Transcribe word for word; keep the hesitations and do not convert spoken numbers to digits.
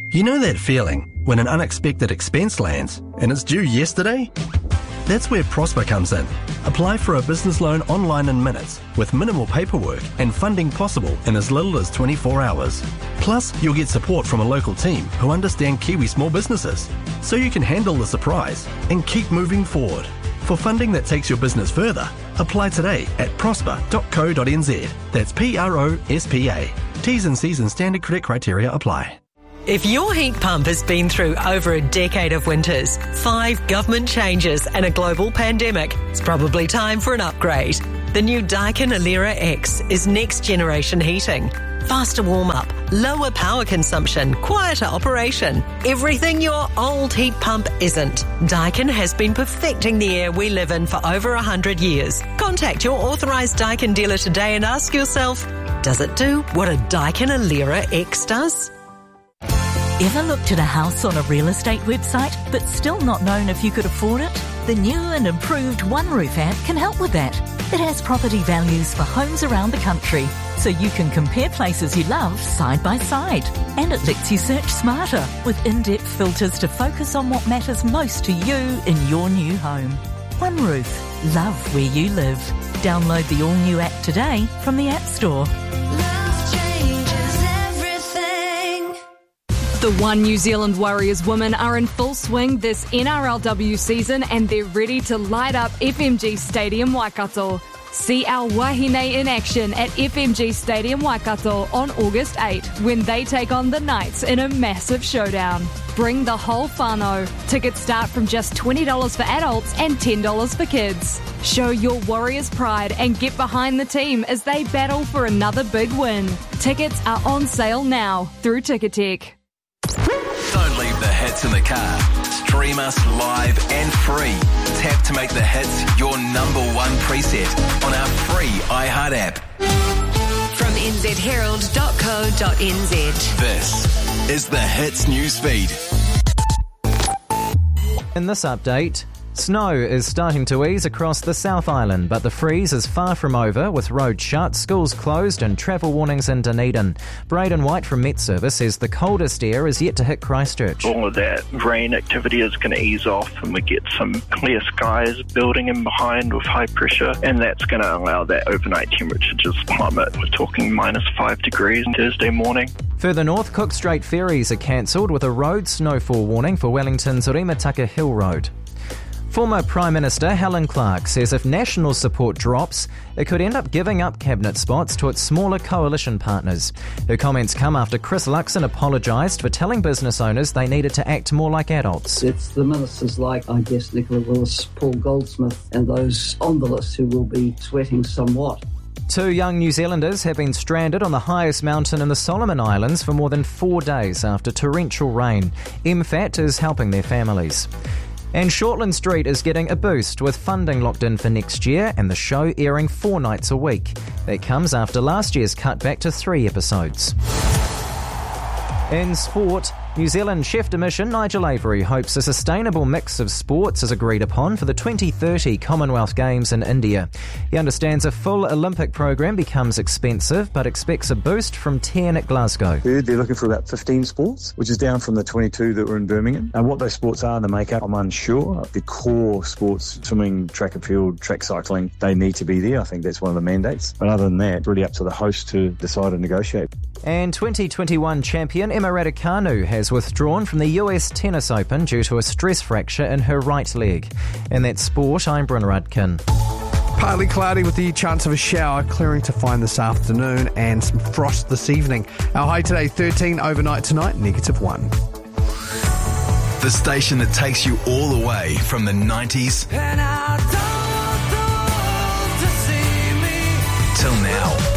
You know that feeling when an unexpected expense lands and it's due yesterday? That's where Prosper comes in. Apply for a business loan online in minutes with minimal paperwork and funding possible in as little as twenty-four hours. Plus, you'll get support from a local team who understand Kiwi small businesses, so you can handle the surprise and keep moving forward. For funding that takes your business further, apply today at prosper dot co dot n z. That's P R O S P A. T's and C's and standard credit criteria apply. If your heat pump has been through over a decade of winters, five government changes and a global pandemic, it's probably time for an upgrade. The new Daikin Alera X is next generation heating. Faster warm-up, lower power consumption, quieter operation. Everything your old heat pump isn't. Daikin has been perfecting the air we live in for over one hundred years. Contact your authorised Daikin dealer today and ask yourself, does it do what a Daikin Alera X does? Ever looked at a house on a real estate website but still not known if you could afford it? The new and improved OneRoof app can help with that. It has property values for homes around the country, so you can compare places you love side by side. And it lets you search smarter with in-depth filters to focus on what matters most to you in your new home. OneRoof. Love where you live. Download the all-new app today from the App Store. The One New Zealand Warriors women are in full swing this N R L W season and they're ready to light up F M G Stadium Waikato. See our Wahine in action at F M G Stadium Waikato on August eighth when they take on the Knights in a massive showdown. Bring the whole whānau. Tickets start from just twenty dollars for adults and ten dollars for kids. Show your Warriors pride and get behind the team as they battle for another big win. Tickets are on sale now through Ticketek. Don't leave the hits in the car. Stream us live and free. Tap to make the hits your number one preset on our free iHeart app. From n z herald dot co dot n z. This is the Hits newsfeed. In this update, snow is starting to ease across the South Island, but the freeze is far from over, with roads shut, schools closed and travel warnings in Dunedin. Braden White from Met Service says the coldest air is yet to hit Christchurch. All of that rain activity is going to ease off and we get some clear skies building in behind with high pressure, and that's going to allow that overnight temperature to just plummet. We're talking minus five degrees on Thursday morning. Further north, Cook Strait ferries are cancelled with a road snowfall warning for Wellington's Rimataka Hill Road. Former Prime Minister Helen Clark says if national support drops, it could end up giving up cabinet spots to its smaller coalition partners. Her comments come after Chris Luxon apologised for telling business owners they needed to act more like adults. It's the ministers like, I guess, Nicola Willis, Paul Goldsmith and those on the list who will be sweating somewhat. Two young New Zealanders have been stranded on the highest mountain in the Solomon Islands for more than four days after torrential rain. M FAT is helping their families. And Shortland Street is getting a boost with funding locked in for next year and the show airing four nights a week. That comes after last year's cut back to three episodes. In sport, New Zealand chef de mission Nigel Avery hopes a sustainable mix of sports is agreed upon for the twenty thirty Commonwealth Games in India. He understands a full Olympic program becomes expensive, but expects a boost from ten at Glasgow. They're looking for about fifteen sports, which is down from the twenty-two that were in Birmingham. And what those sports are and the makeup, I'm unsure. The core sports, swimming, track and field, track cycling, they need to be there. I think that's one of the mandates. But other than that, really up to the host to decide and negotiate. And twenty twenty-one champion Emma Raducanu has withdrawn from the U S Tennis Open due to a stress fracture in her right leg. In that sport, I'm Bryn Rudkin. Partly cloudy with the chance of a shower, clearing to find this afternoon and some frost this evening. Our high today, thirteen, overnight tonight, negative one. The station that takes you all the way from the nineties till now.